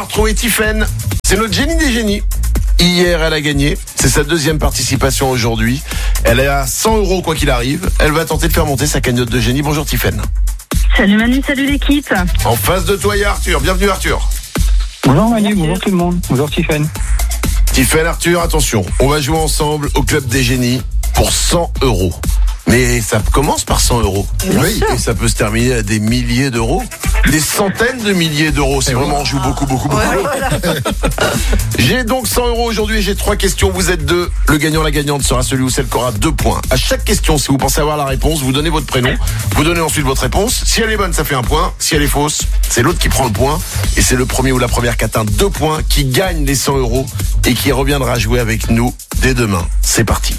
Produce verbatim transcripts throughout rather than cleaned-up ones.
va retrouver Tiffaine. C'est notre génie des génies. Hier, elle a gagné. C'est sa deuxième participation aujourd'hui. Elle est à cent euros quoi qu'il arrive. Elle va tenter de faire monter sa cagnotte de génie. Bonjour Tiffaine. Salut Manu, salut l'équipe. En face de toi, il y a Arthur. Bienvenue Arthur. Bonjour Manu, bonjour tout le monde. Bonjour Tiffaine. Tiffaine, Arthur, attention. On va jouer ensemble au Club des Génies pour cent euros. Mais ça commence par cent euros. Oui, et ça peut se terminer à des milliers d'euros. Des centaines de milliers d'euros. Si vraiment on joue beaucoup, beaucoup, beaucoup. Ouais, voilà. J'ai donc cent euros aujourd'hui et j'ai trois questions. Vous êtes deux. Le gagnant, la gagnante sera celui ou celle qui aura deux points. À chaque question, si vous pensez avoir la réponse, vous donnez votre prénom. Vous donnez ensuite votre réponse. Si elle est bonne, ça fait un point. Si elle est fausse, c'est l'autre qui prend le point. Et c'est le premier ou la première qui atteint deux points qui gagne les cent euros et qui reviendra jouer avec nous dès demain. C'est parti.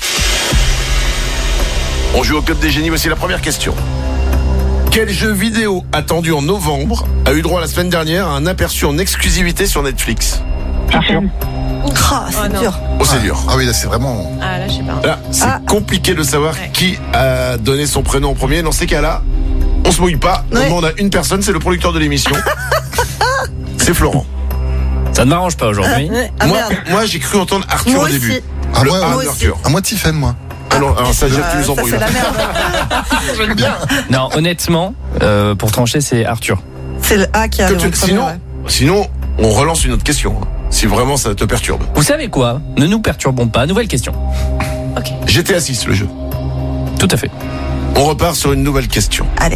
On joue au Club des Génies, voici la première question. Quel jeu vidéo attendu en novembre a eu droit la semaine dernière à un aperçu en exclusivité sur Netflix? Arthur. Ah, c'est Oh, non. dur. Oh, c'est dur. Ah oui, là c'est vraiment... Ah là, je sais pas. Là, c'est Ah. compliqué de savoir Ouais. qui a donné son prénom en premier. Dans ces cas-là, on se mouille pas. On Ouais. demande à une personne, c'est le producteur de l'émission. C'est Florent. Ça ne m'arrange pas aujourd'hui. Ah, moi, merde. moi, j'ai cru entendre Arthur Moi au début. aussi. Ah, Le moi, A moi d'Arthur. Ah, moi Tiffaine, moi. Ah non, alors ça, j'ai Euh, tu nous ça embrouilles. c'est la là. merde. J'aime bien. Non, honnêtement, euh, pour trancher, c'est Arthur. C'est le A qui a Que le tu- premier, sinon, ouais. sinon, on relance une autre question. hein, Si vraiment ça te perturbe. Vous savez quoi? Ne nous perturbons pas. Nouvelle question. G T A six, le jeu. Tout à fait. On repart sur une nouvelle question. Allez.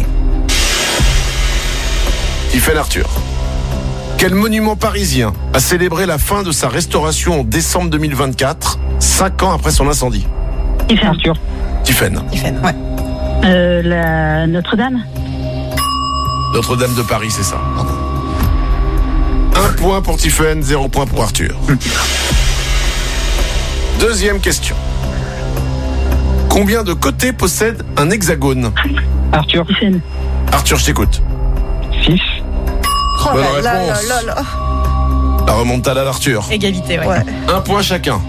Tiffaine Arthur. Quel monument parisien a célébré la fin de sa restauration en décembre deux mille vingt-quatre, cinq ans après son incendie? Arthur. Tiffaine. Tiffaine, ouais. Euh, la Notre-Dame. Notre-Dame de Paris, c'est ça. Un point pour Tiffaine, zéro point pour Arthur. Deuxième question. Combien de côtés possède un hexagone? Arthur. Tiffaine. Arthur, je t'écoute. six. Oh Bonne là là là réponse. là là. La remontada d'Arthur. Égalité, ouais. Ouais. Un point chacun.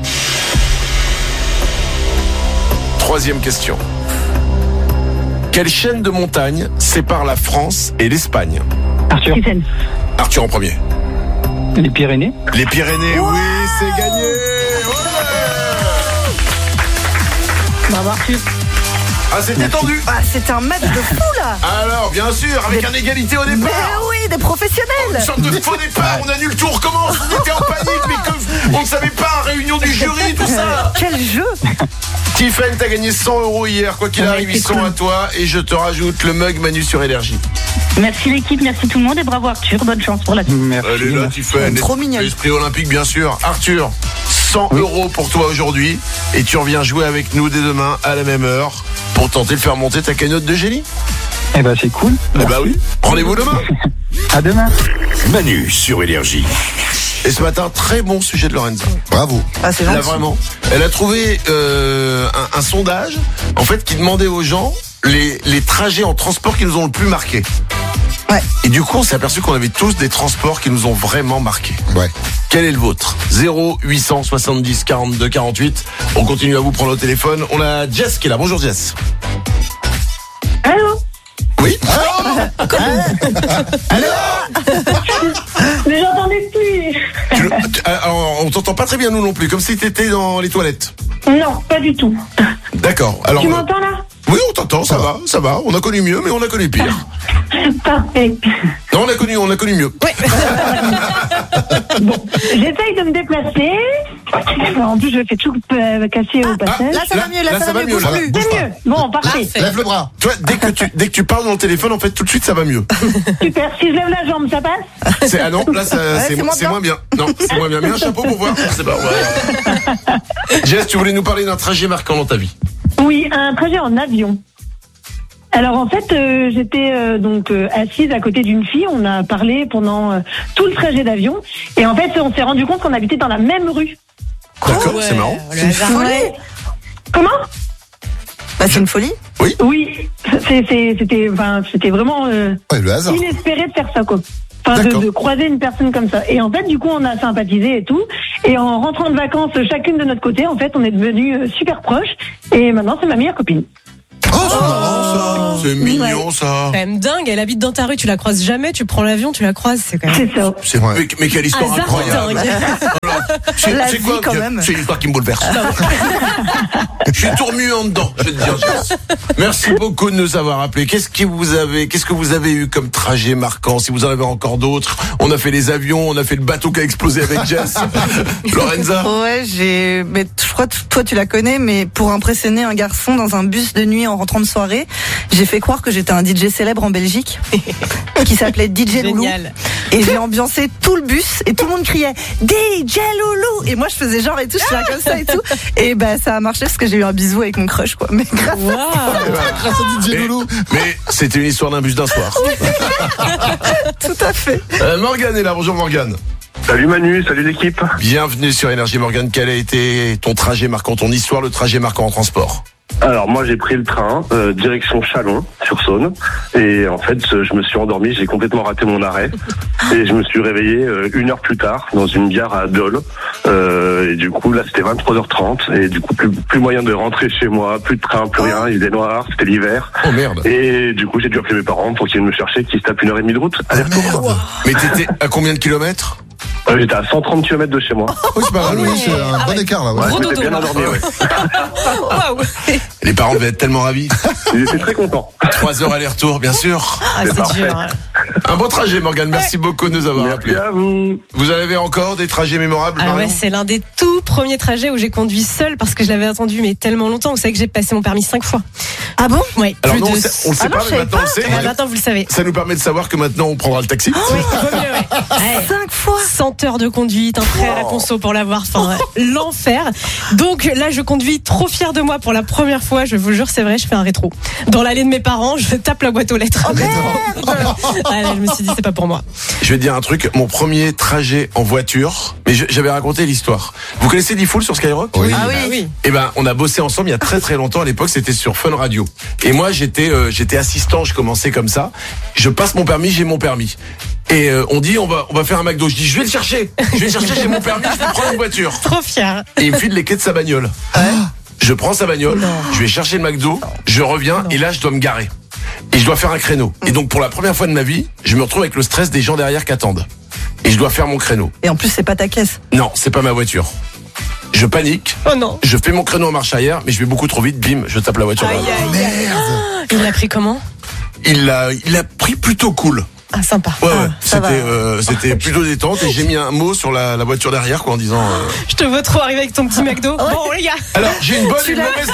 Troisième question. Quelle chaîne de montagnes sépare la France et l'Espagne? Arthur. Tiffaine. Arthur en premier. Les Pyrénées. Les Pyrénées, oui, c'est gagné. Ouais. Bravo Arthur. Ah, c'était tendu. Ah, c'était un match de fou là. Alors, bien sûr, avec un égalité au Mais départ. oui, des Une professionnels. sorte de faux départ, on annule tout, on recommence, on était en panique, mais comme on ne savait pas, réunion du jury, tout ça. Quel jeu. Tiffaine, t'as gagné cent euros hier, quoi qu'il Ouais, arrive, c'est ils sont cool. à toi, et je te rajoute le mug Manu sur Énergie. Merci l'équipe, merci tout le monde et bravo Arthur. Bonne chance pour la suite. Merci. Elle est là, Tiffaine. Trop mignonne. L'esprit olympique, bien sûr. Arthur, cent euros pour toi aujourd'hui, et tu reviens jouer avec nous dès demain à la même heure pour tenter de faire monter ta cagnotte de génie. Eh ben c'est cool. Eh bah oui. Rendez-vous demain. À demain. Manu sur Énergie. Et ce matin, très bon sujet de Lorenza. Bravo. Ah, c'est Là, gentil. vraiment. Elle a trouvé euh, un, un sondage, en fait, qui demandait aux gens les, les trajets en transport qui nous ont le plus marqué. Ouais. Et du coup, on s'est aperçu qu'on avait tous des transports qui nous ont vraiment marqué. Ouais. Quel est le vôtre? zéro huit cent soixante-dix quarante-deux quarante-huit. On continue à vous prendre au téléphone. On a Jess qui est là. Bonjour Jess. Allô? Oui. Mais j'entendais plus. Tu le- tu- alors, on t'entend pas très bien nous non plus, comme si t'étais dans les toilettes. Non, pas du tout. D'accord. Alors. Tu euh, m'entends là? Oui, on t'entend, ça va, ça va. On a connu mieux, mais on a connu pire. Parfait. Non, on a connu, on a connu mieux. Bon, j'essaye de me déplacer. En plus, je fais tout euh, casser au passage. Là, ça va mieux, là, ça va mieux. là. Bouge plus. Bouge C'est pas. mieux. Bon, parfait. Parfait. Lève le bras. Tu vois, dès que tu, dès que tu parles dans le téléphone, en fait, tout de suite, ça va mieux. Super. Si je lève la jambe, ça passe? C'est, ah non, là, ça, c'est, c'est moins c'est moins bien. Non, c'est moins bien. Mets un chapeau pour voir. C'est pas vrai. Jess, tu voulais nous parler d'un trajet marquant dans ta vie. Oui, un trajet en avion. Alors en fait, euh, j'étais euh, donc euh, assise à côté d'une fille. On a parlé pendant euh, tout le trajet d'avion. Et en fait, on s'est rendu compte qu'on habitait dans la même rue. D'accord, Ouais, c'est marrant. le hasard. Ouais. Comment? Bah, c'est une folie. Oui, c'est, c'est, c'était, enfin, c'était vraiment euh, Ouais, le hasard. inespéré de faire ça, quoi. Enfin, de, D'accord. de croiser une personne comme ça. Et en fait, du coup, on a sympathisé et tout. Et en rentrant de vacances, chacune de notre côté, en fait, on est devenus euh, super proches. Et maintenant, c'est ma meilleure copine. Oh, c'est marrant ça. C'est mignon ça. Quand même dingue, elle habite dans ta rue, tu la croises jamais, tu prends l'avion, tu la croises, c'est quand même. C'est ça. C'est mais, mais quelle histoire Hasard incroyable. dingue. C'est, La c'est vie, quoi quand je- même. C'est une histoire qui me bouleverse. Je suis tout remué en dedans, je vais te dire. Jess. Merci beaucoup de nous avoir appelés. Qu'est-ce que vous avez, qu'est-ce que vous avez eu comme trajet marquant? Si vous en avez encore d'autres, on a fait les avions, on a fait le bateau qui a explosé avec Jess. Lorenza. Ouais, j'ai. Mais je crois que toi tu la connais, mais pour impressionner un garçon dans un bus de nuit en rentrant de soirée, j'ai fait croire que j'étais un D J célèbre en Belgique qui s'appelait D J Loulou. Génial. Et j'ai ambiancé tout le bus et tout le monde criait D J Loulou. Et moi je faisais genre et tout, je faisais comme ça et tout. Et ben ça a marché parce que j'ai eu un bisou avec mon crush quoi. Mais grave. Waouh. Grâce à D J Mais, Loulou. mais c'était une histoire d'un bus d'un soir. Tout à fait. Euh, Morgane est là. Bonjour Morgane. Salut Manu, salut l'équipe. Bienvenue sur Énergie Morgane. Quel a été ton trajet marquant, ton histoire, le trajet marquant en transport? Alors moi j'ai pris le train, euh, direction Châlons, sur Saône. Et en fait euh, je me suis endormi, j'ai complètement raté mon arrêt. Et je me suis réveillé euh, une heure plus tard dans une gare à Dole. Euh, et du coup là c'était vingt-trois heures trente. Et du coup plus, plus moyen de rentrer chez moi, plus de train, plus rien, il faisait noir, c'était l'hiver. Oh merde. Et du coup j'ai dû appeler mes parents pour qu'ils viennent me chercher, qu'ils se tapent une heure et demie de route. Aller-retour. Mais t'étais à combien de kilomètres? Euh, J'étais à cent trente kilomètres de chez moi. Oui, c'est pas mal, oui, c'est un Ah bon ouais. écart là. Ouais, Ouais. Gros j'étais dodo, bien là. endormi, ouais. Waouh. Les parents devaient être tellement ravis. Ils étaient très contents. Trois heures aller-retour, bien sûr. Ah, C'est c'est parfait. dur. hein. Un bon trajet, Morgane. Merci beaucoup de nous avoir appelés. Merci à vous. Vous en avez encore des trajets mémorables, Ah Marion? ouais, c'est l'un des tout premiers trajets où j'ai conduit seule parce que je l'avais attendu mais tellement longtemps. Vous savez que j'ai passé mon permis cinq fois. Ah bon? Ouais. Alors plus non, on de... le sait, on le sait Ah non, pas, je mais savais maintenant on le sait. Ah, maintenant vous le savez. Ça nous permet de savoir que maintenant on prendra le taxi. Oui, vaut mieux, ouais. Ouais. Cinq fois. cent heures de conduite, un prêt à la conso pour l'avoir, enfin l'enfer. Donc là, je conduis trop fière de moi pour la première fois, je vous jure, c'est vrai, je fais un rétro. Dans l'allée de mes parents, je tape la boîte aux lettres. Oh merde. Ah là, je me suis dit, c'est pas pour moi. Je vais te dire un truc, mon premier trajet en voiture, mais je- j'avais raconté l'histoire. Vous connaissez D-Fool sur Skyrock? Oui. Ah Ah oui. oui. Eh ben, on a bossé ensemble il y a très très longtemps. À l'époque, c'était sur Fun Radio. Et moi, j'étais euh, j'étais assistant. Je commençais comme ça. Je passe mon permis, j'ai mon permis. Et euh, on dit, on va on va faire un McDo. Je dis, je vais le chercher. Je vais le chercher. J'ai mon permis. Je vais prendre une voiture. Trop fière. Et il me file les clés de sa bagnole. Je prends sa bagnole. Je vais chercher le McDo. Je reviens et là, je dois me garer. Et je dois faire un créneau. Et donc, pour la première fois de ma vie, je me retrouve avec le stress des gens derrière qui attendent. Et je dois faire mon créneau. Et en plus c'est pas ta caisse. Non, c'est pas ma voiture. Je panique. Oh non. Je fais mon créneau en marche arrière, mais je vais beaucoup trop vite. Bim, je tape la voiture. Aïe, dans la- aïe, aïe. Il l'a pris comment? Il l'a, il a pris plutôt cool. Ah, sympa. Ouais, ouais. ça C'était, va. euh, c'était plutôt détente et j'ai mis un mot sur la, la voiture derrière, quoi, en disant. euh, Je te vois trop arriver avec ton petit McDo. Bon, les gars. Alors, j'ai une bonne et une mauvaise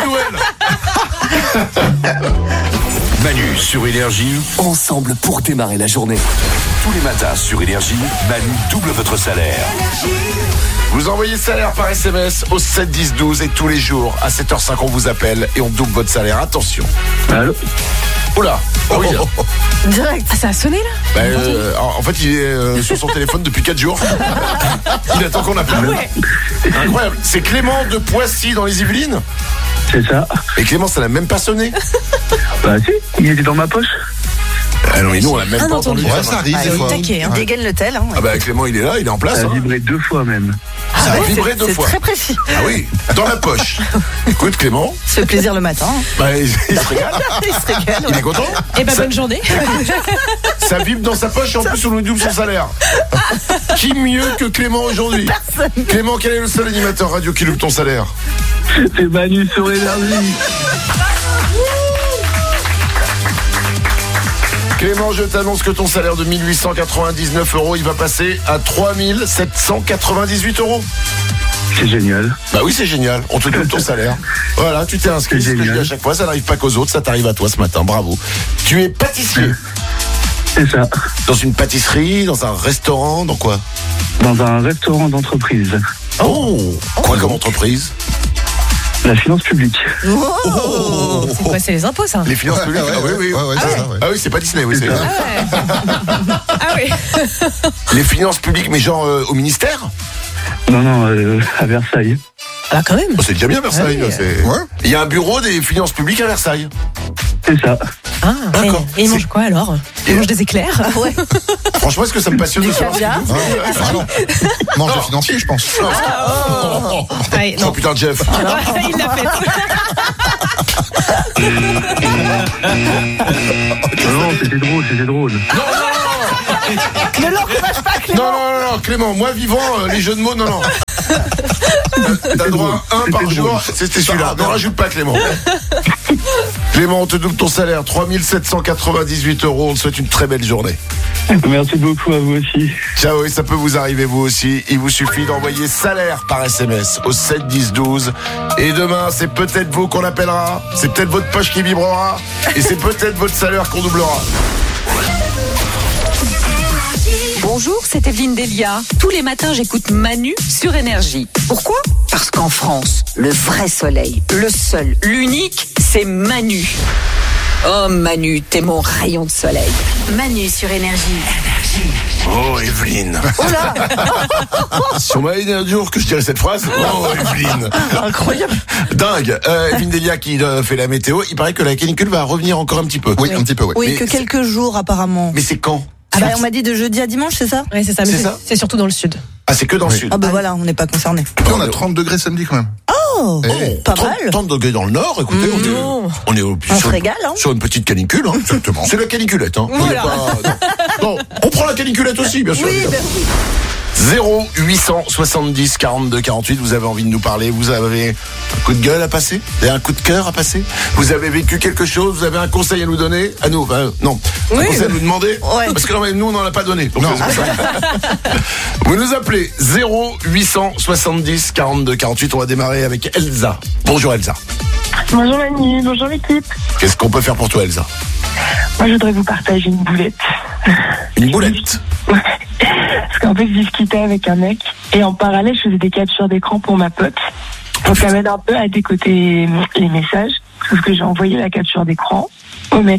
nouvelle. Manu sur Énergie, ensemble pour démarrer la journée. Tous les matins sur Énergie, Manu double votre salaire. Vous envoyez salaire par S M S au sept dix douze et tous les jours à sept heures cinq on vous appelle et on double votre salaire. Attention. Allô? Oula. Oh, oui. Direct. Ah, ça a sonné là? Bah, euh, en en fait, il est euh, sur son téléphone depuis quatre jours. Il attend qu'on appelle. Ah ouais. Incroyable. C'est Clément de Poissy dans les Yvelines. C'est ça. Et Clément, ça n'a même pas sonné. Bah si, il était dans ma poche. Ah non, mais nous, on l'a même Ah, pas non, entendu. Ouais, ça arrive Ah, des il fois. est taquet, hein. Ouais. Dégaine le tel. Hein, ouais. Ah bah Clément, il est là, il est en place. Ça a hein. vibré deux fois même. Ça a Ouais, vibré c'est- deux c'est fois. très précis. Ah oui, dans la poche. Écoute Clément, Se fait plaisir le matin. hein. bah, il, il se régale. Il se régale. Il ouais. est content. Eh ben, ça, bonne journée. ça vibre dans sa poche et en plus on nous double son salaire. Qui mieux que Clément aujourd'hui? Clément, quel est le seul animateur radio qui double ton salaire? C'est Manu sur Énergie. Clément, je t'annonce que ton salaire de mille huit cent quatre-vingt-dix-neuf euros, il va passer à trois mille sept cent quatre-vingt-dix-huit euros. C'est génial. Bah oui, c'est génial. On te double ton salaire. Voilà, tu t'es inscrit. C'est C'est ce que je dis à génial. chaque fois. Ça n'arrive pas qu'aux autres. Ça t'arrive à toi ce matin. Bravo. Tu es pâtissier. C'est ça. Dans une pâtisserie, dans un restaurant, dans quoi? Dans un restaurant d'entreprise. Oh, quoi comme entreprise? La finance publique. Oh, C'est quoi, c'est les impôts, ça? les finances Ouais, publiques. ouais, Ah oui, oui. ouais, ouais, ah, c'est oui. ça, ouais. Ah oui, c'est pas Disney, oui. c'est- Ah oui. Les finances publiques, mais genre euh, au ministère? Non, non, euh, à Versailles. Ah, quand même. Oh, c'est déjà bien Versailles. Ah oui. là, c'est- Ouais. Il y a un bureau des finances publiques à Versaille. C'est ça. Ah, D'accord. Et, et ils C'est- mangent quoi alors? Et- Ils mangent des éclairs? Ah ouais. Franchement, est-ce que ça me passionne de savoir ce qu'ils caviar. bouffent? Ah non. Mange financier, je pense. Ah, Oh, Ouais, oh, non. putain, Jeff. Il l'a fait. Non, c'était drôle, c'était drôle. Ne l'encourage pas, Clément. Non, non, non, non, Clément, moi vivant, euh, les jeux de mots, non, non. T'as- T'as droit à un par C'était jour, drôle. c'était celui-là. Ne rajoute pas, Clément. Clément, on te double ton salaire, trois mille sept cent quatre-vingt-dix-huit euros. On te souhaite une très belle journée. Merci beaucoup à vous aussi. Ciao, et ça peut vous arriver vous aussi. Il vous suffit d'envoyer salaire par S M S au sept dix douze. Et demain, c'est peut-être vous qu'on appellera. C'est peut-être votre poche qui vibrera. Et c'est peut-être votre salaire qu'on doublera. Bonjour, c'est Evelyne Delia. Tous les matins, j'écoute Manu sur Énergie. Pourquoi ? Parce qu'en France, le vrai soleil, le seul, l'unique, c'est Manu. Oh Manu, t'es mon rayon de soleil. Manu sur Énergie. Oh, Evelyne. Si on m'avait dit un jour que je dirais cette phrase, oh, Evelyne. Incroyable. Dingue. Euh, Evelyne Delia qui euh, fait la météo. Il paraît que la canicule va revenir encore un petit peu. Oui, un petit peu, oui. Oui, Mais que c'est- quelques jours apparemment. Mais c'est quand? Ah bah on m'a dit de jeudi à dimanche, c'est ça? Ouais, c'est ça, mais C'est c'est ça c'est surtout dans le sud. Ah, c'est que dans le Oui. sud. Ah bah voilà, on n'est pas concernés. Puis on a trente degrés samedi quand même. Oh, Eh. pas trente, mal. trente degrés dans le nord, écoutez, on Non. est, on est au, On se sur, régale, hein. sur une petite canicule, hein. Exactement. C'est la caniculette, hein. Voilà. Il y a pas- non. Non, on prend la caniculette aussi, bien sûr. Oui, évidemment. ben oui. zéro huit cent soixante-dix quarante-deux quarante-huit, vous avez envie de nous parler, vous avez un coup de gueule à passer, vous avez un coup de cœur à passer, vous avez vécu quelque chose, vous avez un conseil à nous donner, à nous, enfin, non, un Oui. conseil à nous demander, Ouais. parce que non, mais nous on n'en a pas donné. Donc, Non. c'est pour ça. Vous nous appelez zéro huit cent soixante-dix quarante-deux quarante-huit, on va démarrer avec Elsa. Bonjour Elsa. Bonjour Manu, bonjour l'équipe. Qu'est-ce qu'on peut faire pour toi Elsa? Moi je voudrais vous partager une boulette. Une boulette. Parce qu'en fait je discutais avec un mec et en parallèle je faisais des captures d'écran pour ma pote. Donc ça m'aide un peu à décoder les messages. Sauf que j'ai envoyé la capture d'écran au mec.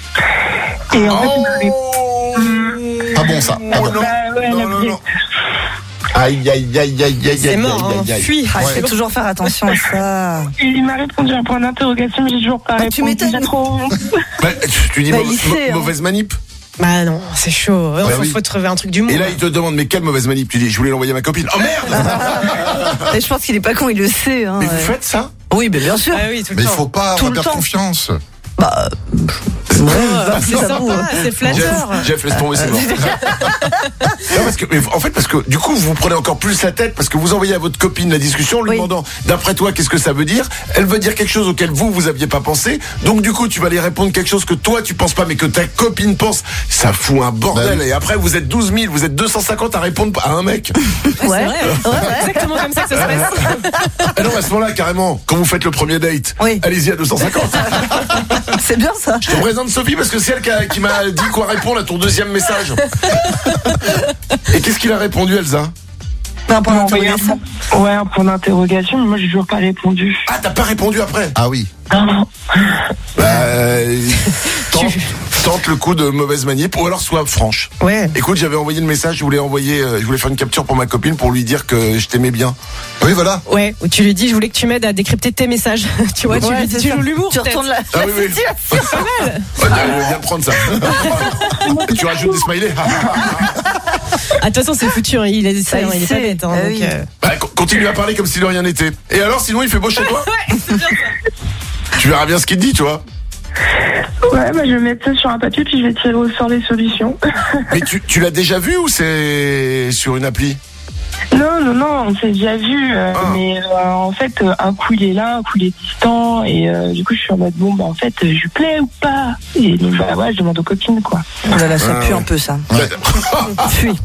Et en fait il m'avait... Pas bon ça. Pas bon. Bah ouais, Non, la non, boulette. non. Aïe, aïe, aïe, aïe, aïe, C'est aïe, mort, aïe, hein. aïe, aïe. Fuis. Ah, il faut toujours faire attention à ça. Et il m'a répondu à un point d'interrogation, mais j'ai toujours pas Bah, répondu. tu m'étonnes. J'ai trop honte. Bah, tu, tu dis Bah, mau- il sait, mau- hein. mauvaise manip. Bah non, c'est chaud. Il Bah faut, oui. faut trouver un truc du monde. Et là, il te demande, mais quelle mauvaise manip? Tu dis, je voulais l'envoyer à ma copine. Oh merde! Et je pense qu'il est pas con, il le sait. Hein, Mais ouais. vous faites ça? Oui, mais bien sûr. Ah oui, tout le Mais il temps. faut pas Tout avoir le perdre temps. confiance. Bah, Ouais, bah, c'est ça sympa, vous, euh. c'est Jeff, flatteur. Jeff, laisse tomber, c'est mort. Non, parce que, mais en fait, parce que du coup, vous prenez encore plus la tête parce que vous envoyez à votre copine la discussion en lui Oui. demandant, d'après toi, qu'est-ce que ça veut dire? Elle veut dire quelque chose auquel vous, vous aviez pas pensé. Donc, du coup, tu vas lui répondre quelque chose que toi, tu penses pas, mais que ta copine pense. Ça fout un bordel. Bah oui. Et après, vous êtes douze mille, vous êtes deux cent cinquante à répondre à un mec. Ouais. C'est vrai. Ouais, ouais. C'est exactement comme ça que ça se passe. Et non, à ce moment-là, carrément, quand vous faites le premier date, Oui. allez-y à deux cent cinquante. C'est bien ça. Je te présente Sophie parce que c'est elle qui, a- qui m'a dit quoi répondre à ton deuxième message. Et qu'est-ce qu'il a répondu, Elsa? Un point Il m'a envoyé un d'interrogation. point- Ouais, un point d'interrogation, mais moi j'ai toujours pas répondu. Ah, t'as pas répondu après? Ah oui. Non, non. Bah, euh, tente, tente le coup de mauvaise manip ou alors sois franche. Ouais. Écoute, j'avais envoyé le message, je voulais envoyer, euh, je voulais faire une capture pour ma copine pour lui dire que je t'aimais bien. Oui, voilà. Ouais, où tu lui dis, je voulais que tu m'aides à décrypter tes messages. Tu vois, tu Ouais, lui dis, c'est tu ça. joues l'humour. Tu peut-être. retournes la, Ah la oui, oui. situation. Ouais, viens, viens prendre ça. Et tu rajoutes des smileys. Ah, de toute façon, c'est foutu, hein, il est, Ça, ça, il il est pas sait. bête. Hein, Ah donc, oui. euh, Bah, co- continue à parler comme si de rien n'était. Et alors, sinon, il fait beau chez toi? Ouais, c'est bien ça. Tu verras bien ce qu'il te dit, tu vois. Ouais, bah je vais mettre ça sur un papier puis je vais tirer au sort les solutions. Mais tu, tu l'as déjà vu ou c'est sur une appli? Non, non, non, on s'est déjà vu, euh, Ah. mais euh, en fait, euh, un coup il est là, un coup il est distant, et euh, du coup je suis en mode bon, bah en fait, euh, je lui plais ou pas? Et donc bah ouais, je demande aux copines quoi. Oh là là, ça Ah, pue ouais. un peu ça. Ouais. Fuis.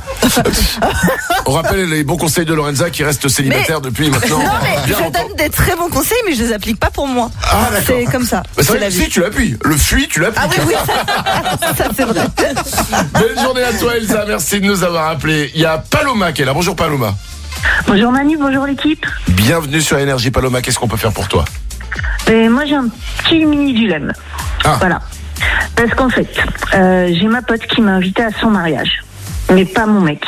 On rappelle les bons conseils de Lorenza qui reste célibataire depuis maintenant. Non mais bien je longtemps. donne des très bons conseils, mais je les applique pas pour moi. Ah, d'accord. C'est comme ça. Bah, c'est C'est vrai la que vie. si tu l'appuies, le fuis, tu l'appuies. Ah oui, oui, ça, ça, c'est vrai. Belle journée à toi Elsa, merci de nous avoir appelés. Il y a Paloma qui est là. Bonjour Paloma. Bonjour Manu, bonjour l'équipe. Bienvenue sur Énergie Paloma, qu'est-ce qu'on peut faire pour toi? Et moi j'ai un petit mini dilemme. Ah. Voilà. Parce qu'en fait, euh, j'ai ma pote qui m'a invité à son mariage, mais pas mon mec.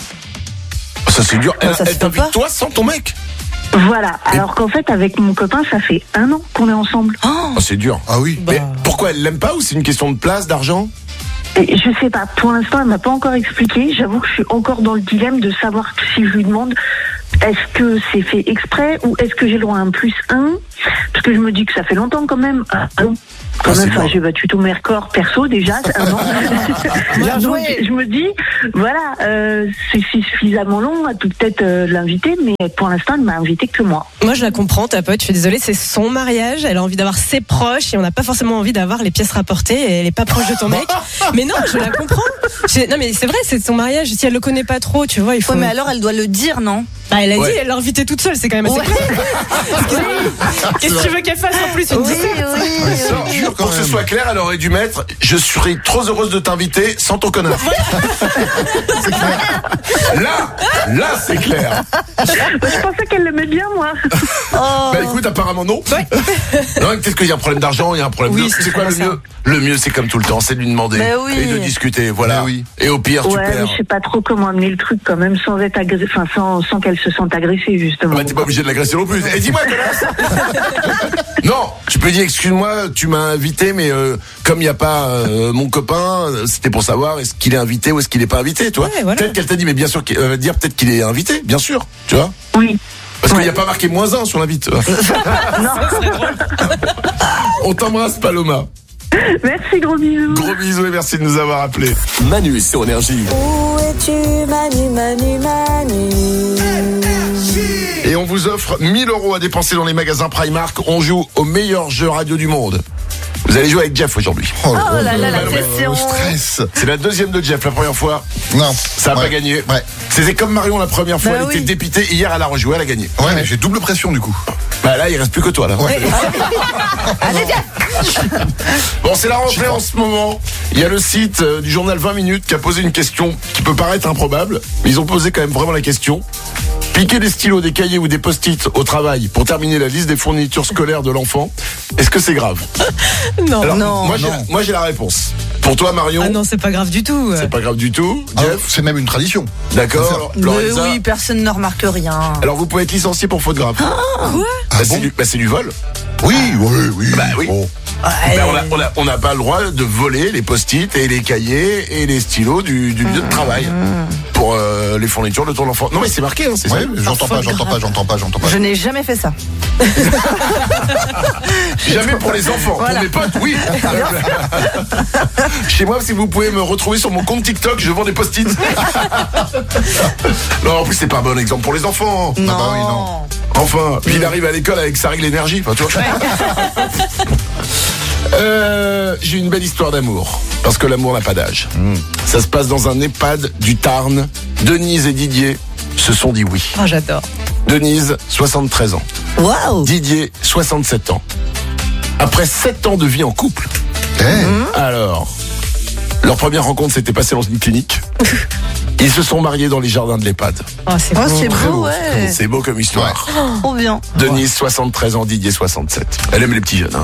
Ça c'est dur. Elle, ça se elle fait t'invite pas. toi sans ton mec? Voilà. Alors qu'en fait, avec mon copain, ça fait un an qu'on est ensemble. Oh, c'est dur. Ah oui. Mais pourquoi elle l'aime pas ou c'est une question de place, d'argent? Et je sais pas, pour l'instant, elle m'a pas encore expliqué. J'avoue que je suis encore dans le dilemme de savoir si je lui demande est-ce que c'est fait exprès ou est-ce que j'ai le droit à un plus un? Parce que je me dis que ça fait longtemps quand même. Ah, non. Quand Ah, même, c'est enfin, bon. j'ai battu tous mes records perso déjà, c'est un an. Bien Donc, joué. je me dis, voilà, euh, c'est suffisamment long à tout peut-être euh, l'inviter, mais pour l'instant, elle m'a invité que moi. Moi, je la comprends, ta pote. Je suis désolée, c'est son mariage. Elle a envie d'avoir ses proches et on n'a pas forcément envie d'avoir les pièces rapportées. Et elle est pas proche de ton mec. Mais non, je la comprends. Je- Non, mais c'est vrai, c'est son mariage. Si elle le connaît pas trop, tu vois, il faut. Ouais, mais alors elle doit le dire, non? Bah, elle a Ouais. dit, elle l'a invitée toute seule. C'est quand même assez Ouais. clair. Qu'est-ce que tu veux qu'elle fasse en plus une Oui, disserte oui, oui. C'est dur quand Pour que ce même. soit clair, elle aurait dû mettre « Je serais trop heureuse de t'inviter sans ton connard ». Là, là c'est clair. Bah, je pensais qu'elle l'aimait bien, moi. Oh. Bah écoute, apparemment non. Non, peut-être qu'il y a un problème d'argent, il y a un problème Oui, de... c'est C'est quoi le sûrement mieux? Le mieux, c'est comme tout le temps, c'est de lui demander Mais oui. et de discuter, voilà. Mais oui. Et au pire, tu Ouais, mais perds. je sais pas trop comment amener le truc quand même sans être agressée, enfin sans, sans qu'elle se sente agressée justement. Bah, t'es pas obligé de l'agresser non plus. Et dis-moi, connasse. Non, tu peux dire, excuse-moi, tu m'as invité, mais euh, comme il n'y a pas euh, mon copain, euh, c'était pour savoir est-ce qu'il est invité ou est-ce qu'il n'est pas invité, toi. Ouais, voilà. Peut-être qu'elle t'a dit, mais bien sûr, qu'elle va te dire peut-être qu'il est invité, bien sûr, tu vois. Oui. Parce qu'il n'y a pas marqué moins un sur l'invite. On t'embrasse, Paloma. Merci, gros bisous. Gros bisous et merci de nous avoir appelés. Manu sur Énergie. Où es-tu, Manu, Manu, Manu? Et on vous offre mille euros à dépenser dans les magasins Primark. On joue au meilleur jeu radio du monde. Vous allez jouer avec Jeff aujourd'hui. Oh Oh là là, la le pression. stress. C'est la deuxième de Jeff. La première fois, Non. ça n'a Ouais. pas gagné. Ouais. C'était comme Marion la première fois. Bah elle oui. était dépitée. Hier, elle a rejoué. Elle a gagné. Ouais, mais j'ai double pression du coup. Bah là, il reste plus que toi là. Ouais. Allez, Jeff. Bon, c'est la rentrée en ce moment. Il y a le site euh, du journal vingt minutes qui a posé une question qui peut paraître improbable, mais ils ont posé quand même vraiment la question. Piquer des stylos, des cahiers ou des post-it au travail pour terminer la liste des fournitures scolaires de l'enfant, est-ce que c'est grave? Non. Alors, non, moi, j'ai non. la- moi j'ai la réponse. Pour toi, Marion, Ah non, c'est pas grave du tout. c'est pas grave du tout. Ah, Jeff, c'est même une tradition. d'accord. Mais Lorenza, oui, personne ne remarque rien. alors vous pouvez être licencié pour faute grave. Quoi? Bah, c'est bon du, bah, c'est du vol. Oui, oui, oui. Bah oui. Bon. Bah, on a- on a- on n'a pas le droit de voler les post-it et les cahiers et les stylos du, du lieu de travail pour euh, les fournitures de ton enfant. Non mais c'est marqué, hein, c'est Ouais, ça. mais j'entends pas, j'entends pas, j'entends pas, j'entends pas. Je n'ai jamais fait ça. Jamais pour les enfants. Voilà. Pour mes potes, oui. Chez moi, si vous pouvez me retrouver sur mon compte TikTok, je vends des post-it. Non, en plus c'est pas un bon exemple pour les enfants. Non. bah oui, non. Enfin, puis il arrive à l'école avec sa règle énergie. Enfin, tu vois. Euh, j'ai une belle histoire d'amour. Parce que l'amour n'a pas d'âge. Ça se passe dans un EHPAD du Tarn. Denise et Didier se sont dit oui. Oh, j'adore. Denise, soixante-treize ans. Waouh. Didier, soixante-sept ans. Après sept ans de vie en couple. Eh, Alors, leur première rencontre s'était passée dans une clinique. Ils se sont mariés dans les jardins de l'EHPAD. Oh, c'est Oh, beau. c'est Très beau, beau, ouais. C'est beau comme histoire. Trop bien. Denise, soixante-treize ans, Didier, soixante-sept. Elle aime les petits jeunes. Hein.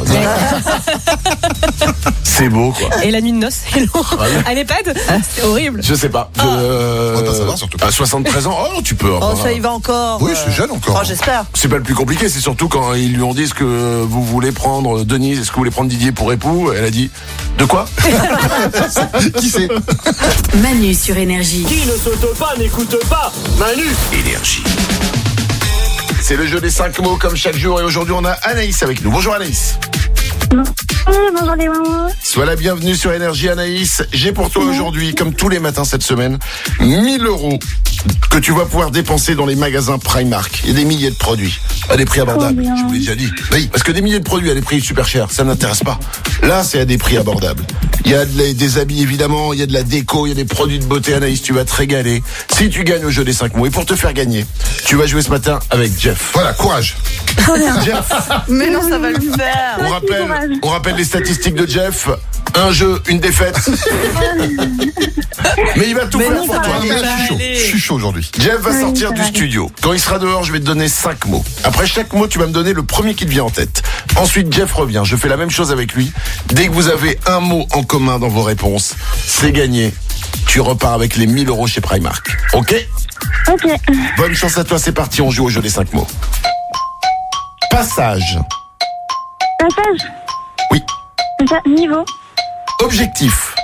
C'est beau, quoi. Et la nuit de noces, c'est long. À l'EHPAD, c'est horrible. Je sais pas. Euh, On va pas savoir, surtout. À soixante-treize ans, oh, tu peux. Oh, avoir ça un- y va encore. Oui, euh. c'est jeune encore. Oh, j'espère. C'est pas le plus compliqué, c'est surtout quand ils lui ont dit est-ce que vous voulez prendre Denise, est-ce que vous voulez prendre Didier pour époux? Elle a dit de quoi? Qui c'est? Manu sur Énergie. Qui ne saute pas n'écoute pas Manu. Énergie. C'est le jeu des cinq mots comme chaque jour et aujourd'hui on a Anaïs avec nous. Bonjour Anaïs. Bonjour les mamans. Sois la bienvenue sur Énergie Anaïs. J'ai pour toi aujourd'hui, comme tous les matins cette semaine, mille euros que tu vas pouvoir dépenser dans les magasins Primark. Il y a des milliers de produits à des prix abordables. bien. Je vous l'ai déjà dit. Oui, parce que des milliers de produits à des prix super chers, ça n'intéresse pas. Là, c'est à des prix abordables. Il y a de la- des habits évidemment, il y a de la déco, il y a des produits de beauté. Anaïs, tu vas te régaler si tu gagnes au jeu des cinq mots. Et pour te faire gagner, tu vas jouer ce matin avec Jeff. Voilà, courage. Jeff, Mais non, ça va le faire. on rappelle, on rappelle les statistiques de Jeff. Un jeu, une défaite. Mais il va tout Mais faire non, pour ça toi. Ouais, mais là, je suis chaud. allez. Je suis chaud aujourd'hui. Jeff va Oui, sortir ça du va aller. studio. Quand il sera dehors, je vais te donner cinq mots. Après chaque mot, tu vas me donner le premier qui te vient en tête. Ensuite, Jeff revient. Je fais la même chose avec lui. Dès que vous avez un mot en commun dans vos réponses, c'est gagné. Tu repars avec les mille euros chez Primark. Ok? Ok. Bonne chance à toi, c'est parti. On joue au jeu des cinq mots. Passage. Passage. Oui. Ça, niveau. Objectif.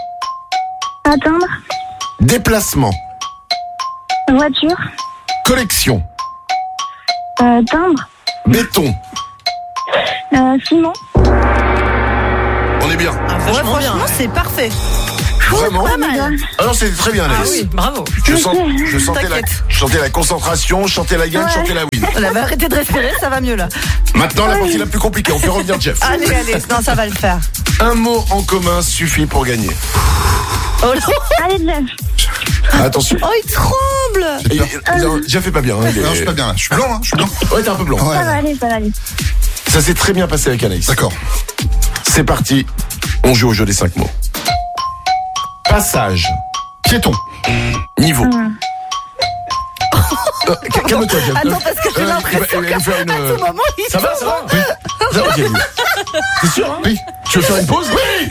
Atteindre. Déplacement. Voiture. Collection. Euh, timbre. Béton. Euh, ciment. On est bien. Ah, ouais, franchement, c'est parfait. Vraiment Pas mal. Ah non, c'était très bien, Anaïs. Ah oui, bravo. Je, sens, je, sentais la, T'inquiète. je sentais la concentration, je sentais la gagne, je sentais la win. On avait arrêté de respirer, ça va mieux là. Maintenant, la partie la plus compliquée. On fait revenir Jeff. Allez, allez, non, ça va le faire. Un mot en commun suffit pour gagner. Oh non. Allez, Jeff. Attention. Oh, il tremble. Il- il- non, Jeff fait pas bien. Hein, il est- Non, je suis pas bien là. Je suis blanc, hein. Je suis blanc. Ouais, t'es un peu blanc. Ouais. Ça va aller, ça va aller. Ça s'est très bien passé avec Anaïs. D'accord. C'est parti. On joue au jeu des cinq mots. Passage. Piéton. Niveau. Euh, ca- Calme-toi, Jeff. Attends, parce que j'ai Euh, l'impression il va- il va faire une, qu'à euh, ce moment, il Ça va, ça va Oui. Ça va, ok, oui. T'es sûr, hein Oui. Tu veux faire une pause Oui.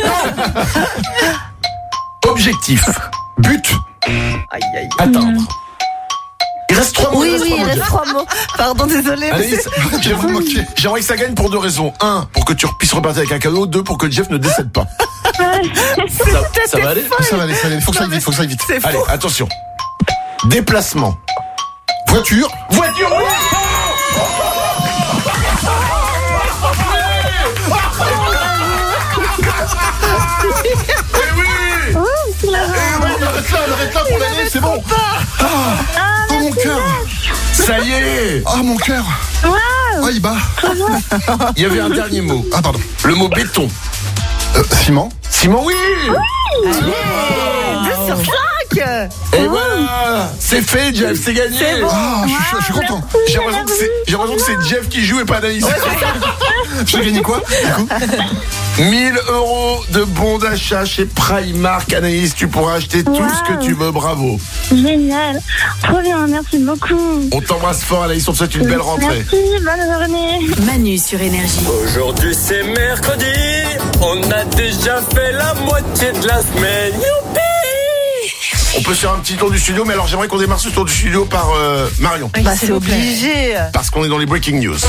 Objectif. But. Aïe, aïe. Atteindre. Il reste trois mots. Oui, reste oui, trois il mots, reste Jeff. trois mots. Pardon, désolé. mais Anaïs, c'est- j'aimerais j'aimerais que ça gagne pour deux raisons. Un, pour que tu puisses repartir avec un cadeau. Deux, pour que Jeff ne décède pas. Ça, ça va aller Ça va aller, ça va aller. Faut que ça aille vite, faut que ça aille vite. C'est Allez, fou. attention. Déplacement. Voiture. Voiture, oui. Eh oui. Oh, c'est la Eh oui, arrête là, arrête là pour l'année, c'est bon. Ah, oh mon cœur. Ça y est. Ah mon cœur. Waouh. Ah il bat. Il y avait un dernier mot. Ah pardon. Le mot béton. Euh, ciment. Simon, oui. deux sur cinq. Et voilà. C'est fait, Jeff, c'est gagné. C'est bon. Ah, je, suis- je suis content. J'ai l'impression que c'est- j'ai l'impression que c'est Jeff qui joue et pas Anaïs. J'ai gagné quoi du coup? mille euros de bons d'achat chez Primark. Anaïs, tu pourras acheter tout ce que tu veux. Bravo. Génial. Trop bien, merci beaucoup. On t'embrasse fort, Anaïs. On te souhaite une belle rentrée. Merci, bonne journée. Manu sur Énergie. Aujourd'hui c'est mercredi, on a déjà fait la moitié de la semaine. Youpi! On peut se faire un petit tour du studio, mais alors j'aimerais qu'on démarre ce tour du studio par euh, Marion. Bah, c'est obligé. Parce qu'on est dans les breaking news.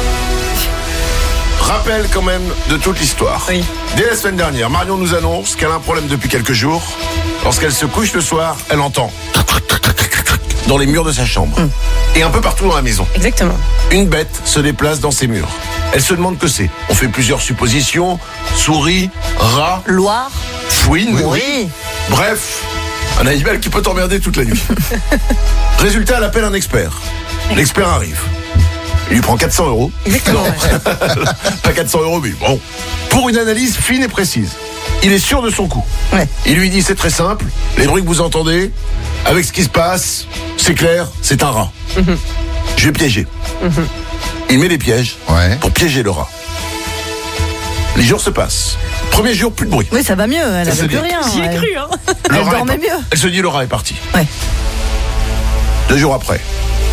Rappel quand même de toute l'histoire. Oui. Dès la semaine dernière, Marion nous annonce qu'elle a un problème depuis quelques jours. Lorsqu'elle se couche le soir, elle entend dans les murs de sa chambre et un peu partout dans la maison. Exactement. Une bête se déplace dans ses murs. Elle se demande que c'est. On fait plusieurs suppositions. Souris, rat, Loire. fouine, Oui. bref, un animal qui peut t'emmerder toute la nuit. Résultat, elle appelle un expert. L'expert arrive. Il lui prend quatre cents euros. Exactement. Pas quatre cents euros, mais bon. Pour une analyse fine et précise. Il est sûr de son coup. Ouais. Il lui dit, c'est très simple. Les bruits que vous entendez, avec ce qui se passe, c'est clair, c'est un rat. Je vais piéger. Il met des pièges Ouais. pour piéger le rat. Les jours se passent. Premier jour, plus de bruit. Oui, ça va mieux. Elle Ça, c'est avait plus bien. rien. J'y ai Elle- cru, hein. Le Elle rat est dormait par- mieux. Elle se dit, le rat est parti. Ouais. Deux jours après.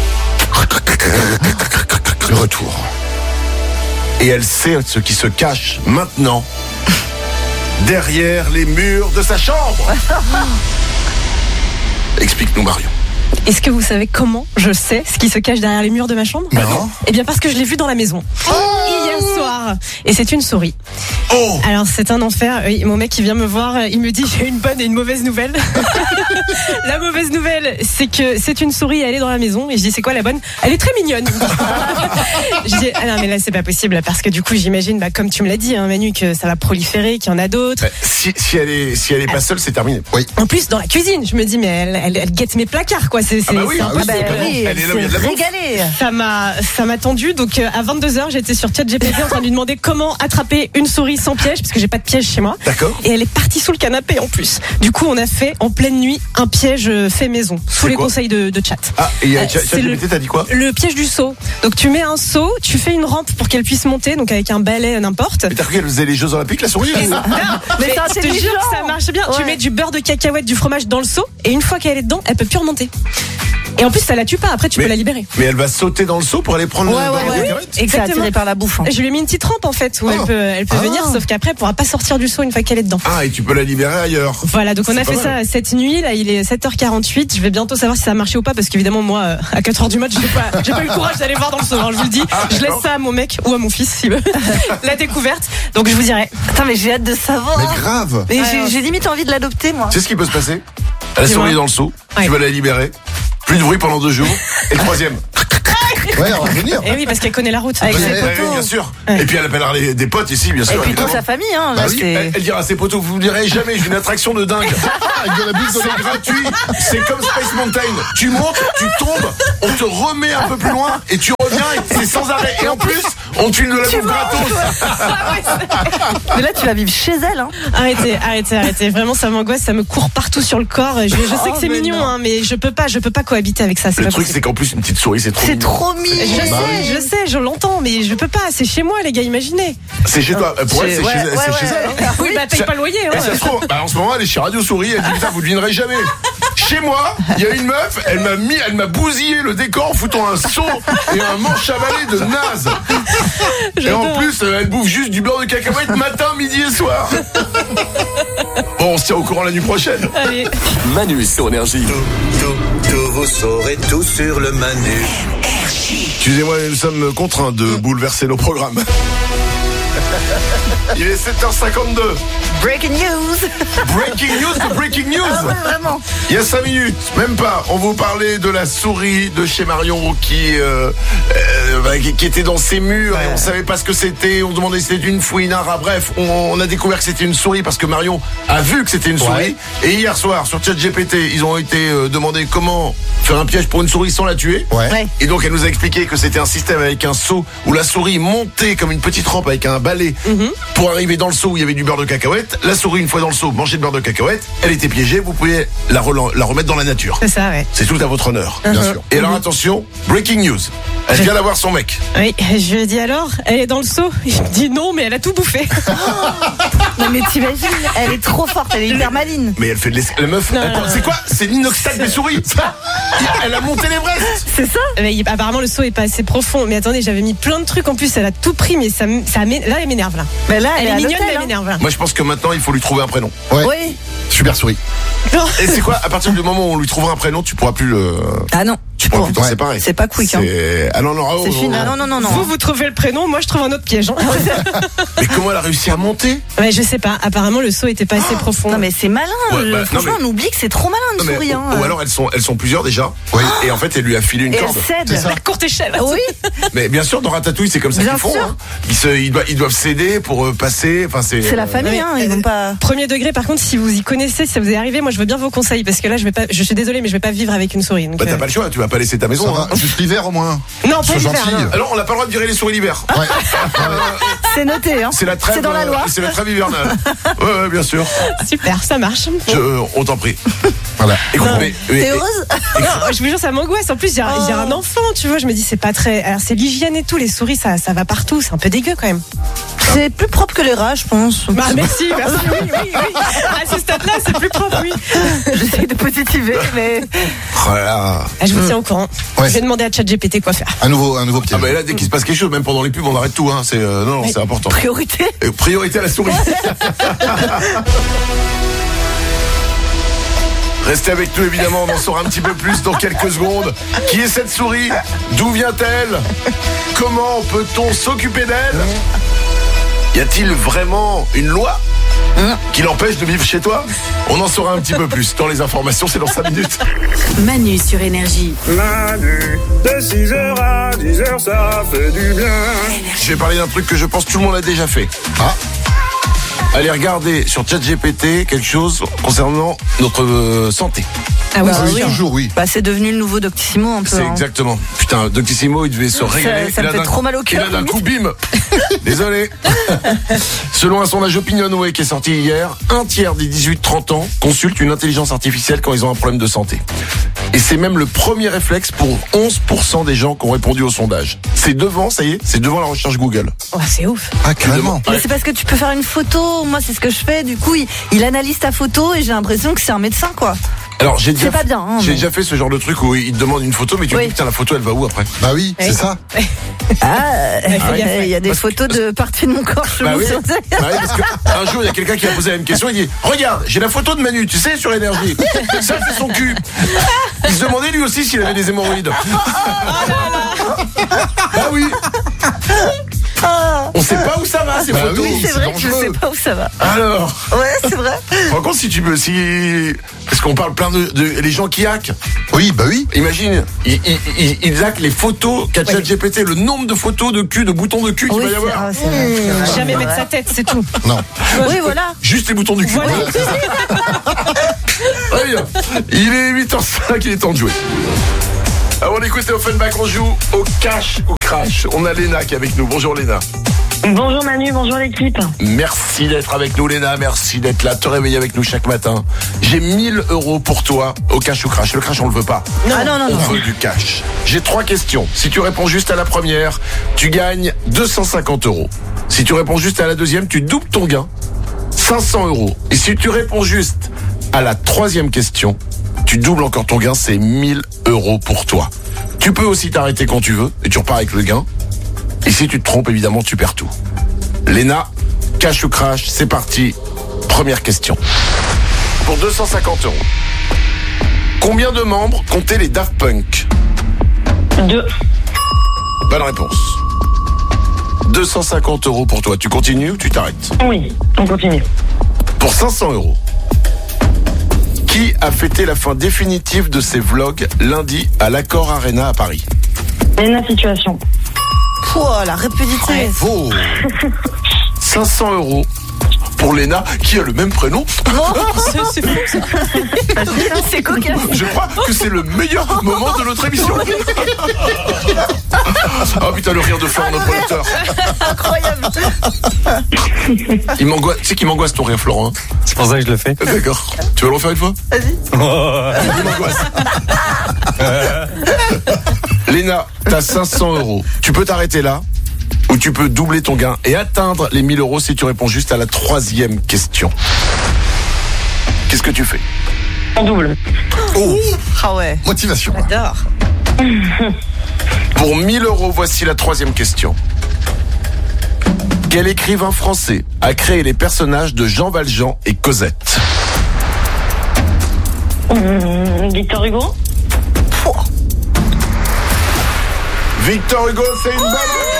Le retour. Et elle sait ce qui se cache maintenant derrière les murs de sa chambre. Explique-nous, Marion. Est-ce que vous savez comment je sais ce qui se cache derrière les murs de ma chambre? Non. Eh bien parce que je l'ai vu dans la maison. Hier soir. Et c'est une souris. Oh! Alors c'est un enfer. Oui, mon mec il vient me voir, il me dit j'ai une bonne et une mauvaise nouvelle. La mauvaise nouvelle, c'est que c'est une souris, elle est dans la maison. Et je dis c'est quoi la bonne? Elle est très mignonne. Je dis ah non mais là c'est pas possible parce que du coup j'imagine, bah, comme tu me l'as dit hein, Manu, que ça va proliférer, qu'il y en a d'autres. Bah, si, si elle est, si elle est pas seule, c'est terminé. Oui. En plus dans la cuisine, je me dis mais elle, elle, elle guette mes placards quoi. C'est, Ah bah c'est- oui, c'est ah oui, impossible. c'est- oui, Elle est là où il y a de la s'est bouffe. régalée. Ça m'a, ça m'a tendu. Donc euh, à vingt-deux heures, j'étais sur ChatGPT en train de lui demander comment attraper une souris sans piège, parce que j'ai pas de piège chez moi. D'accord. Et elle est partie sous le canapé en plus. Du coup, on a fait en pleine nuit un piège euh, fait maison, sous C'est les quoi conseils de, de chat. Ah, et Euh, euh, c'est le- ChatGPT, t'as dit quoi? Le piège du saut. Donc tu mets un saut, tu fais une rampe pour qu'elle puisse monter, donc avec un balai n'importe. Mais t'as cru qu'elle faisait les Jeux Olympiques, la souris? ou- Mais c'est je te intelligent. jure que ça marche bien. Tu Ouais. mets du beurre de cacahuète, du fromage dans le seau, et une fois qu'elle est dedans, elle peut plus remonter. Et en plus, ça la tue pas. Après, tu Mais- peux la libérer. Mais elle va sauter dans le seau pour aller prendre Ouais, le ouais, dans la ouais. cacahuète. C'est attiré par la bouffe. hein. Je lui ai mis une petite rampe en fait où Ah. elle peut, elle peut Ah. venir, sauf qu'après, elle pourra pas sortir du seau une fois qu'elle est dedans. Ah, et tu peux la libérer ailleurs. Voilà, donc on C'est a pas fait mal. ça cette nuit. Là, il est sept heures quarante-huit. Je vais bientôt savoir si ça a marché ou pas, parce qu'évidemment, moi, euh, à quatre heures du mat, j'ai pas, j'ai pas eu le courage d'aller voir dans le seau. hein, je vous le dis. Ah, Je laisse d'accord. ça à mon mec ou à mon fils s'il veut. La découverte. Donc je vous dirai. Attends, mais j'ai hâte de savoir. Mais grave. Mais Ouais, j'ai, ouais. j'ai limite envie de l'adopter, moi. Tu sais ce qui peut se passer? La Dis-moi. souris est dans le seau, Ouais. tu vas la libérer, plus de bruit pendant deux jours, et le troisième. Ouais, elle va venir. Et oui, parce qu'elle connaît la route. Avec Ouais, ses ouais, potos. bien sûr. Et puis elle appellera les- des potes ici, bien sûr. Et puis toute évidemment. sa famille, hein. Bah là, oui, c'est- elle, elle dira à ses potos, vous ne direz jamais, j'ai une attraction de dingue. Avec de la buse de C'est gratuit, c'est comme Space Mountain. Tu montes, tu tombes, on te remet un peu plus loin et tu reviens et c'est sans arrêt. Et en plus, on te file de la bouffe gratos. Mais là, tu vas vivre chez elle, hein. Arrêtez, arrêtez, arrêtez. Vraiment, ça m'angoisse, ça me court partout sur le corps. Je, je sais Oh, que c'est mais mignon, non. hein, mais je peux pas, je peux pas cohabiter avec ça. C'est Le pas truc, possible. c'est qu'en plus, une petite souris, c'est trop C'est mignon. trop mignon. Je Bah sais, je sais, je l'entends, mais je peux pas. C'est chez moi, les gars, imaginez. C'est chez toi. Pour elle, c'est Ouais, chez, ouais, c'est chez ouais. elle. Hein. Oui, bah paye Ça- pas le loyer. Et Hein. ça se trouve, bah, en ce moment, elle est chez Radio Souris, elle dit putain, vous devinerez jamais. Chez moi, il y a une meuf, elle m'a mis, elle m'a bousillé le décor en foutant un seau et un manche à balai de naze. Et en J'adore. plus, euh, elle bouffe juste du beurre de cacahuète matin, midi et soir. Bon, on se tient au courant la nuit prochaine. Allez. Manu sur Énergie. Tout, tout, tout, vous saurez tout sur le Manu. Excusez-moi, nous sommes contraints de bouleverser nos programmes. Il est sept heures cinquante-deux. Breaking news. Breaking news de breaking news. Ah ouais, vraiment. Il y a cinq minutes, même pas, on vous parlait de la souris de chez Marion qui, euh, euh, bah, qui, qui était dans ses murs et on savait pas ce que c'était, on demandait si c'était une fouine, un rat, bref, on, on a découvert que c'était une souris parce que Marion a vu que c'était une souris. Et hier soir, sur ChatGPT, ils ont été euh, demandés comment faire un piège pour une souris sans la tuer. Ouais. Ouais. Et donc elle nous a expliqué que c'était un système avec un seau où la souris montait comme une petite rampe avec un balai pour arriver dans le seau où il y avait du beurre de cacahuète. La souris, une fois dans le seau, mangeait le beurre de cacahuète, elle était piégée, vous pouvez la, relan- la remettre dans la nature. C'est ça, ouais. C'est tout à votre honneur. Bien sûr. Et alors attention, breaking news. Elle vient d'avoir son mec. Oui, je lui ai dit alors, elle est dans le seau. Il me dit non, mais elle a tout bouffé. Non, mais t'imagines, elle est trop forte, elle est hyper maline. Mais elle fait de l'es... La meuf, Non, elle- non, non. c'est quoi? C'est l'inoxtag des souris. Elle a monté l'Everest. C'est ça? Mais il- apparemment, le seau est pas assez profond. Mais attendez, j'avais mis plein de trucs en plus. Elle a tout pris, mais ça, m- ça m'é- là, elle m'énerve là. Mais là, elle, Elle est à mignonne, l'hôtel, mais elle hein. m'énerve là. Moi je pense que maintenant il faut lui trouver un prénom. Ouais. Oui. Super souris. Et c'est quoi? À partir du moment où on lui trouvera un prénom, tu pourras plus le. Ah non, Tu pourras pourras. plus t'en Ouais. séparer. C'est pas quick, hein. C'est- Ah non, non, oh, C'est oh, fini. oh. Ah non, non, non, non. Vous, vous trouvez le prénom, moi je trouve un autre piège. hein. Mais comment elle a réussi à monter? Ouais, je sais pas. Apparemment, le seau était pas assez profond. Non, mais c'est malin. Ouais, le- bah, non, Franchement, mais- on oublie que c'est trop malin Non, une mais- souris. Hein. ou, ou alors elles sont, elles sont plusieurs déjà. Oui. Et en fait, elle lui a filé une Et elle corde. cède. C'est ça. À courte échelle. Oui. Mais bien sûr, dans Ratatouille, c'est comme ça Bien qu'ils font. sûr. Hein. Ils, se, ils, doivent, ils doivent céder pour euh, passer. Enfin, c'est. C'est la euh, famille, oui. hein. Ils vont pas. Premier degré, par contre, si vous y connaissez, si ça vous est arrivé, moi je veux bien vos conseils parce que là, je vais pas. Je suis désolée, mais je vais pas vivre avec une souris. Donc, Bah, t'as euh, pas le choix, tu vas pas laisser ta Ça maison. va. Hein. Juste l'hiver au moins. Non, pas Sois l'hiver, gentil. non. Alors, on n'a pas le droit de virer les souris l'hiver. Ouais. C'est noté, hein. C'est la trêve. C'est dans la loi. euh, C'est la trêve hivernale. ouais, ouais, bien sûr. Super, ça marche. Je, on t'en prie. Voilà. Écoute, mais, mais- T'es heureuse? Non, je vous jure, ça m'angoisse. En plus, il y, a- il y a un enfant, tu vois. Je me dis, c'est pas très. Alors, c'est l'hygiène et tout. Les souris, ça, ça va partout. C'est un peu dégueu quand même. C'est plus propre que les rats, je pense. Bah, merci, merci. Oui, oui, oui. À ce stade-là, c'est plus propre, oui. J'essaie de positiver, mais. Oh là là. Ah, je vous tiens au courant. Ouais. Je vais demander à ChatGPT quoi faire. Un nouveau, un nouveau piège. Ah bah là, dès qu'il se passe quelque chose, même pendant les pubs, on arrête tout. Hein. C'est euh, non, non, c'est important. Priorité. Et priorité à la souris. Restez avec nous évidemment, on en saura un petit peu plus dans quelques secondes. Qui est cette souris? D'où vient-elle? Comment peut-on s'occuper d'elle? Y a-t-il vraiment une loi qui l'empêche de vivre chez toi? On en saura un petit peu plus dans les informations, c'est dans cinq minutes. Manu sur Énergie. Manu, de six heures à dix heures, ça fait du bien. Je vais parler d'un truc que je pense que tout le monde a déjà fait. Ah. Allez regarder sur ChatGPT quelque chose concernant notre euh, santé. Ah oui, Bah oui, oui. toujours, oui. Bah, c'est devenu le nouveau Doctissimo un peu. C'est hein. exactement. Putain, Doctissimo, il devait se régaler. ça Et me là, fait d'un trop coup- mal au cœur, Et là, d'un limite. coup, bim. Désolé. Selon un sondage Opinionway qui est sorti hier, un tiers des dix-huit trente ans consultent une intelligence artificielle quand ils ont un problème de santé. Et c'est même le premier réflexe pour onze pour cent des gens qui ont répondu au sondage. C'est devant, ça y est, c'est devant la recherche Google. Oh, c'est ouf. Ah, carrément. Mais c'est parce que tu peux faire une photo. Moi, c'est ce que je fais. Du coup, il, il analyse ta photo et j'ai l'impression que c'est un médecin, quoi. Alors, j'ai déjà, C'est pas bien, hein, j'ai mais- déjà fait ce genre de truc où il te demande une photo, mais tu Oui. te dis, putain, la photo, elle va où après? Bah oui, c'est Oui. ça. Ah, Ouais, fais gaffe, il y a des photos de parties de mon corps Bah chelou oui. sur- Bah oui, parce qu'un jour, il y a quelqu'un qui a posé la même question. Il dit, regarde, j'ai la photo de Manu, tu sais, sur Énergie. Ça, c'est son cul. Il se demandait lui aussi s'il avait des hémorroïdes. Bah oui. Ah. On sait pas où ça va, ces Bah photos. oui, C'est c'est vrai que je dangereux. sais pas où ça va. Alors, Ouais, c'est vrai. par contre, si tu peux, si, parce qu'on parle plein de, de les gens qui hackent. Oui, bah oui. Imagine, ils, ils, ils, ils hackent les photos qu'a ChatGPT, le nombre de photos de cul, de boutons de cul qu'il Oui, va y c'est- avoir. ah, c'est vrai, c'est vrai. Jamais C'est mettre vrai. sa tête, c'est tout. Non. Oui, voilà. Juste les boutons du cul. Voilà. Très bien. Il est huit heures cinq, il est temps de jouer. Avant d'écouter Offenbach, on joue au cash ou crash. On a Léna qui est avec nous. Bonjour Léna. Bonjour Manu, bonjour l'équipe. Merci d'être avec nous Léna, merci d'être là, de te réveiller avec nous chaque matin. J'ai mille euros pour toi au cash ou crash. Le crash on le veut pas. Ah non, non, On non. veut du cash. J'ai trois questions. Si tu réponds juste à la première, tu gagnes deux cent cinquante euros. Si tu réponds juste à la deuxième, tu doubles ton gain, cinq cents euros. Et si tu réponds juste à la troisième question, tu doubles encore ton gain, c'est mille euros pour toi. Tu peux aussi t'arrêter quand tu veux et tu repars avec le gain. Et si tu te trompes, évidemment, tu perds tout. Léna, cash ou crash, c'est parti. Première question. Pour deux cent cinquante euros. Combien de membres comptaient les Daft Punk? Deux. Bonne réponse. deux cent cinquante euros pour toi. Tu continues ou tu t'arrêtes? Oui, on continue. Pour cinq cents euros. Qui a fêté la fin définitive de ses vlogs lundi à l'Accor Arena à Paris? Léna Situation. Pouh, la rapidité. Oh. cinq cents euros pour Léna qui a le même prénom. C'est c'est fou, ça. C'est cocasse. Je crois que c'est le meilleur moment de notre émission. Ah putain, le rire de Florent, notre producteur. Incroyable. Il m'angoisse. Tu sais qu'il m'angoisse ton rire, Florent. C'est pour ça que je le fais. D'accord. Tu veux le refaire une fois? Vas-y. Il m'angoisse. Léna, t'as cinq cents euros. Tu peux t'arrêter là ou tu peux doubler ton gain et atteindre les mille euros si tu réponds juste à la troisième question. Qu'est-ce que tu fais? En double. Oh, Ah ouais. Motivation. là. J'adore. pour mille euros, voici la troisième question. Quel écrivain français a créé les personnages de Jean Valjean et Cosette? Mmh, Victor Hugo. Victor Hugo, c'est une bonne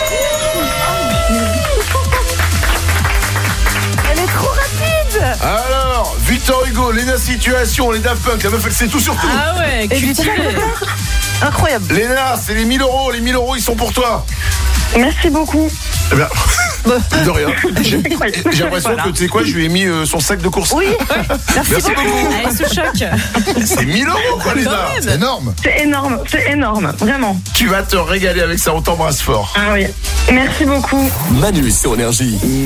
Elle est trop rapide. Alors, Victor Hugo, Léna Situation, les Daft Punk, la meuf elle sait tout sur tout. Ah ouais, Et du cultivé. Incroyable. Léna, c'est les mille euros, les mille euros ils sont pour toi. Merci beaucoup. Eh bien, de rien. J'ai Incroyable. j'ai l'impression Voilà. que tu sais quoi, je lui ai mis euh, son sac de course. Oui. Merci, Merci beaucoup. beaucoup. Allez, sous choc. C'est mille euros quoi Léna. C'est énorme. C'est énorme, c'est énorme, vraiment. Tu vas te régaler avec ça, on t'embrasse fort. Ah oui. Merci beaucoup. Manu sur Énergie.